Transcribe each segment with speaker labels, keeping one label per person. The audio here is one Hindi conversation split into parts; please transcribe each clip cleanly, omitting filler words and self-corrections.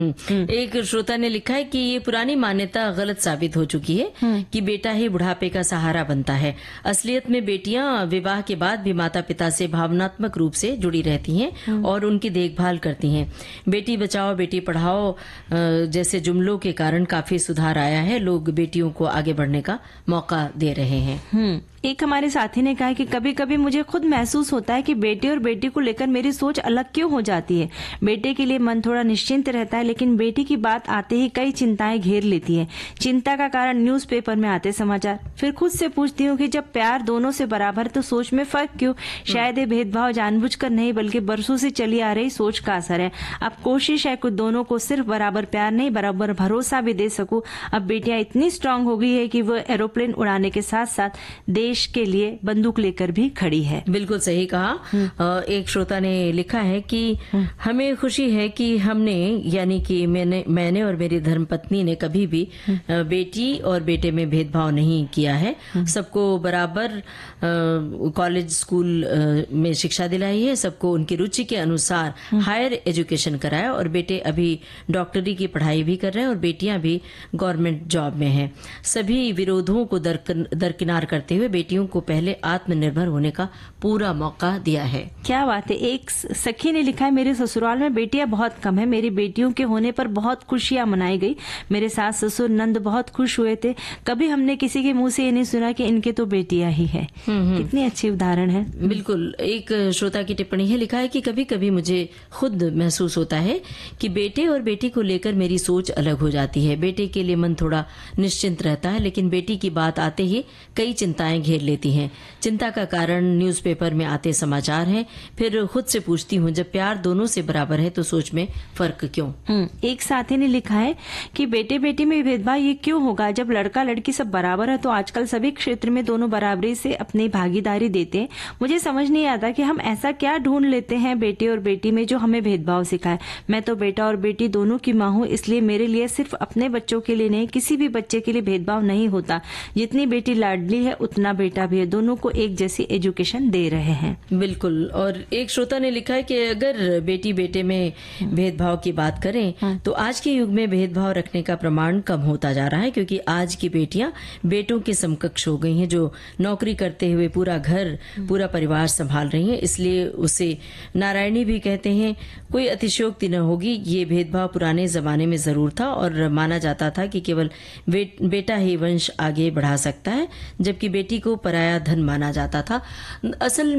Speaker 1: एक श्रोता ने लिखा है कि ये पुरानी मान्यता गलत साबित हो चुकी है कि बेटा ही बुढ़ापे का सहारा बनता है। असलियत में बेटियां विवाह के बाद भी माता पिता से भावनात्मक रूप से जुड़ी रहती हैं और उनकी देखभाल करती हैं। बेटी बचाओ बेटी पढ़ाओ जैसे जुमलों के कारण काफी सुधार आया है। लोग बेटियों को आगे बढ़ने का मौका दे रहे हैं।
Speaker 2: एक हमारे साथी ने कहा है कि कभी कभी मुझे खुद महसूस होता है कि बेटे और बेटी को लेकर मेरी सोच अलग क्यों हो जाती है। बेटे के लिए मन थोड़ा निश्चिंत रहता है, लेकिन बेटी की बात आते ही कई चिंताएं घेर लेती हैं। चिंता का कारण न्यूज़पेपर में आते समाचार। फिर खुद से पूछती हूँ कि जब प्यार दोनों से बराबर तो सोच में फर्क क्यों। शायद ये भेदभाव जानबूझकर नहीं बल्कि बरसों से चली आ रही सोच का असर है। अब कोशिश है कि दोनों को सिर्फ बराबर प्यार नहीं बराबर भरोसा भी दे सकूं। अब बेटियां इतनी स्ट्रांग हो गई है कि वो एरोप्लेन उड़ाने के साथ साथ देश के लिए बंदूक लेकर भी खड़ी है।
Speaker 1: बिल्कुल सही कहा। एक श्रोता ने लिखा है कि हमें खुशी है कि हमने यानी कि मैंने और मेरी धर्मपत्नी ने कभी भी बेटी और बेटे में भेदभाव नहीं किया है। सबको बराबर कॉलेज स्कूल में शिक्षा दिलाई है। सबको उनकी रुचि के अनुसार हायर एजुकेशन कराया और बेटे अभी डॉक्टरी की पढ़ाई भी कर रहे हैं और बेटियां भी गवर्नमेंट जॉब में हैं। सभी विरोधों को दरकिनार करते हुए बेटियों को पहले आत्मनिर्भर होने का पूरा मौका दिया है।
Speaker 2: क्या बात है। एक सखी ने लिखा है, मेरे ससुराल में बेटियां बहुत कम है। मेरी बेटियों के होने पर बहुत खुशियां मनाई गई। मेरे सास ससुर नंद बहुत खुश हुए थे। कभी हमने किसी के मुंह से ये नहीं सुना कि इनके तो बेटियां ही है। कितनी अच्छी उदाहरण है।
Speaker 1: बिल्कुल। एक श्रोता की टिप्पणी है, लिखा है कि कभी कभी मुझे खुद महसूस होता है कि बेटे और बेटी को लेकर मेरी सोच अलग हो जाती है। बेटे के लिए मन थोड़ा निश्चिंत रहता है, लेकिन बेटी की बात आते ही कई चिंताएं घेर लेती हैं। चिंता का कारण न्यूज़पेपर में आते समाचार हैं। फिर खुद से पूछती हूँ, जब प्यार दोनों से बराबर है तो सोच में फर्क क्यों।
Speaker 2: एक साथी ने लिखा है कि बेटे बेटी में भेदभाव ये क्यों होगा। जब लड़का लड़की सब बराबर है तो आजकल सभी क्षेत्र में दोनों बराबरी से अपनी भागीदारी देते हैं। मुझे समझ नहीं आता कि हम ऐसा क्या ढूंढ लेते हैं बेटे और बेटी में जो हमें भेदभाव सिखाए। मैं तो बेटा और बेटी दोनों की माँ हूँ, इसलिए मेरे लिए सिर्फ अपने बच्चों के लिए नहीं किसी भी बच्चे के लिए भेदभाव नहीं होता। जितनी बेटी लाडली है उतना बेटा भी है। दोनों को एक जैसी एजुकेशन दे रहे हैं।
Speaker 1: बिल्कुल। और एक श्रोता ने लिखा है कि अगर बेटी बेटे में भेदभाव की बात करें तो आज के युग में भेदभाव रखने का प्रमाण कम होता जा रहा है, क्योंकि आज की बेटियां बेटों के समकक्ष हो गई हैं, जो नौकरी करते हुए पूरा घर पूरा परिवार संभाल रही हैं। इसलिए उसे नारायणी भी कहते हैं। कोई अतिशयोक्ति न होगी। ये भेदभाव पुराने जमाने में जरूर था और माना जाता था कि केवल बेटा ही वंश आगे बढ़ा सकता है, जबकि बेटी को पराया धन माना जाता था। असल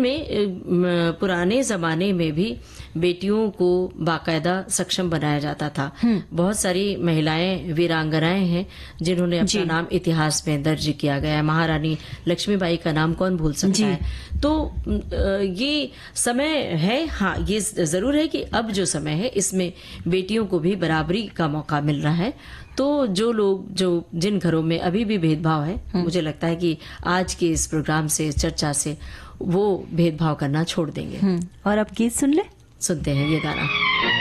Speaker 1: में पुराने जमाने में भी बेटियों को बाकायदा सक्षम बनाया जाता था। बहुत सारी महिलाएं वीरांगनाएं हैं जिन्होंने अपना नाम इतिहास में दर्ज किया गया है। महारानी लक्ष्मीबाई का नाम कौन भूल सकता है। तो ये समय है। हाँ, ये जरूर है कि अब जो समय है इसमें बेटियों को भी बराबरी का मौका मिल रहा है। तो जिन घरों में अभी भी भेदभाव है, मुझे लगता है कि आज के इस प्रोग्राम से चर्चा से वो भेदभाव करना छोड़ देंगे।
Speaker 2: और अब गीत सुनते हैं ये गाना।